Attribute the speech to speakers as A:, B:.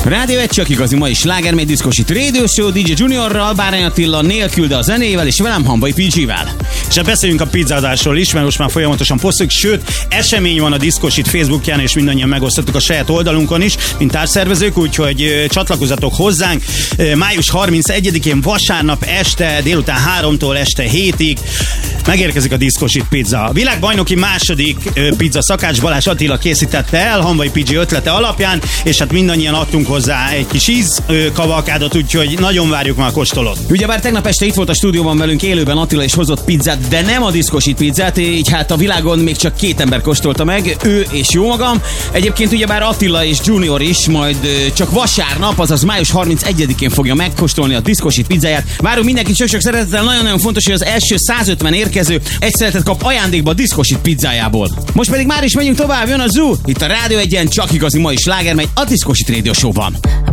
A: Rádió egy csak igazi mai sláger, mely diszkosít Radio Show, DJ Juniorral, Bárány Attila nélkül, de a zenével, és velem Hamvai PG-vel.
B: És beszéljünk a pizzázásról is, mert most már folyamatosan posztoljuk, sőt, esemény van a Diszkosít Facebookján, és mindannyian megosztottuk a saját oldalunkon is, mint társszervezők, úgyhogy csatlakozzatok hozzánk. Május 31-én vasárnap este, délután 3-tól este 7-ig megérkezik a Diszkosít pizza. A világbajnoki második pizza szakács Balázs Attila készítette el, Hamvai PG ötlete alapján, és hát mindannyian adtunk hozzá egy kis ízkavalkádot, úgyhogy nagyon várjuk már a kóstolót.
A: Ugyebár tegnap este itt volt a stúdióban velünk élőben Attila, és hozott pizzát, de nem a Diszkosít pizzát, így hát a világon még csak 2 ember kóstolta meg, ő és jó magam. Egyébként ugyebár Attila és Junior is majd csak vasárnap, azaz május 31-én fogja megkóstolni a Diszkosít pizzáját. Várunk mindenkit sok-sok szeretettel, nagyon-nagyon fontos, hogy az első 150 érkező egy szeretet kap ajándékba a Diszkosít pizzájából. Most pedig már is megyünk tovább, jön a Zoo, itt a Rádió Egyen, csak igazi mai sláger, megy a Diszkosít Radio Show-ban.